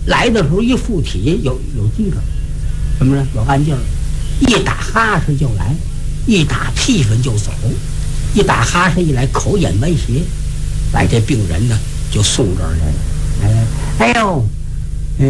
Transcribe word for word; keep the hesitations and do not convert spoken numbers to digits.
来的时候一附体有有精神，什么呢？有干劲儿，一打哈士就来，一打屁粉就走，一打哈士一来口眼歪斜，把这病人呢就送这儿来了。哎哎呦！